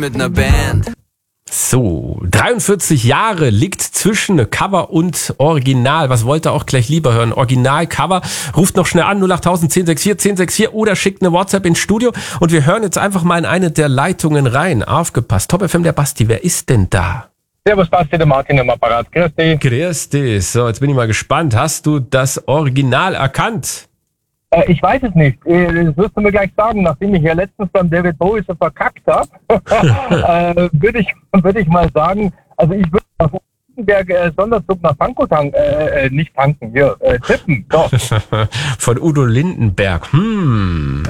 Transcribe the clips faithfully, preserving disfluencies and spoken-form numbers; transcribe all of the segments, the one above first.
mit ner Band. So, dreiundvierzig Jahre liegt zwischen Cover und Original. Was wollt ihr auch gleich lieber hören? Original, Cover. Ruft noch schnell an, null acht null null eins sechs vier eins sechs vier oder schickt eine WhatsApp ins Studio. Und wir hören jetzt einfach mal in eine der Leitungen rein. Aufgepasst. Top F M, der Basti. Wer ist denn da? Servus Basti, der Martin am Apparat. Grüß dich. Grüß dich. So, jetzt bin ich mal gespannt. Hast du das Original erkannt? Äh, ich weiß es nicht. Äh, Das wirst du mir gleich sagen, nachdem ich ja letztens beim David Bowie so verkackt habe, äh, würde ich, würd ich mal sagen, also ich würde auf Lindenberg äh, Sonderzug nach Pankow tanken, äh, äh, nicht tanken, hier, äh, tippen. So. Von Udo Lindenberg. Hm.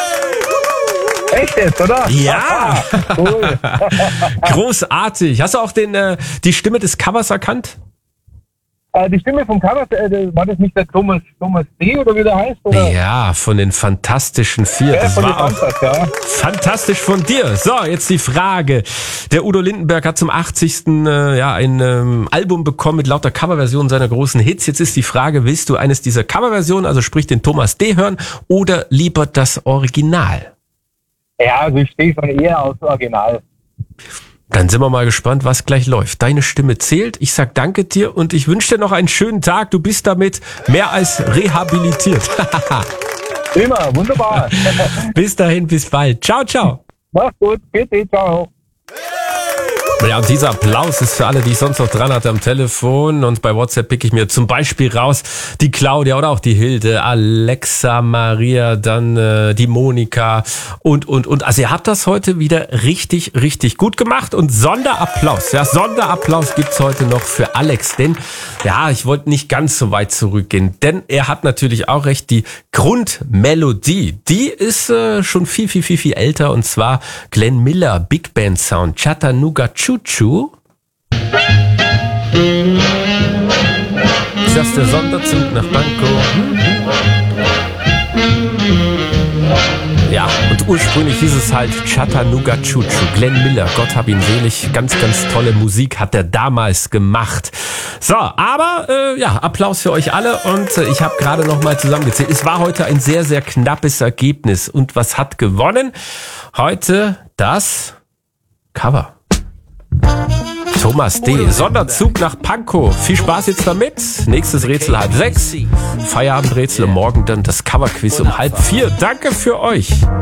Echt jetzt, oder? Ja. Cool. Großartig. Hast du auch den, äh, die Stimme des Covers erkannt? Äh, die Stimme vom Cover, äh, war das nicht der Thomas, Thomas D. oder wie der heißt? Oder? Ja, von den Fantastischen Vier. Ja, Das von den war auch Fantas, ja. fantastisch von dir. So, jetzt die Frage. Der Udo Lindenberg hat zum achtzigsten Äh, ja, ein ähm, Album bekommen mit lauter Coverversionen seiner großen Hits. Jetzt ist die Frage, willst du eines dieser Coverversionen, also sprich den Thomas D. hören oder lieber das Original? Ja, also ich stehe schon eher aufs Original. Dann sind wir mal gespannt, was gleich läuft. Deine Stimme zählt. Ich sag danke dir und ich wünsche dir noch einen schönen Tag. Du bist damit mehr als rehabilitiert. Prima, wunderbar. Bis dahin, bis bald. Ciao, ciao. Mach's gut, bitte, ciao. Ja, und dieser Applaus ist für alle, die ich sonst noch dran hatte am Telefon. Und bei WhatsApp pick ich mir zum Beispiel raus die Claudia oder auch die Hilde, Alexa, Maria, dann äh, die Monika und, und, und. Also ihr habt das heute wieder richtig, richtig gut gemacht. Und Sonderapplaus, ja, Sonderapplaus gibt's heute noch für Alex. Denn, ja, ich wollte nicht ganz so weit zurückgehen. Denn er hat natürlich auch recht, die Grundmelodie, die ist äh, schon viel, viel, viel, viel älter. Und zwar Glenn Miller, Big Band Sound, Chattanooga Choo Choo. Ist das der Sonderzug nach Pankow? Ja, und ursprünglich hieß es halt Chattanooga Choo Choo. Glenn Miller, Gott hab ihn selig, ganz, ganz tolle Musik hat er damals gemacht. So, aber äh, ja, Applaus für euch alle und äh, ich habe gerade noch mal zusammengezählt. Es war heute ein sehr, sehr knappes Ergebnis. Und was hat gewonnen? Heute das Cover. Thomas D. Sonderzug nach Pankow. Viel Spaß jetzt damit. Nächstes Rätsel halb sechs. Feierabendrätsel und morgen dann das Coverquiz um halb vier. Danke für euch.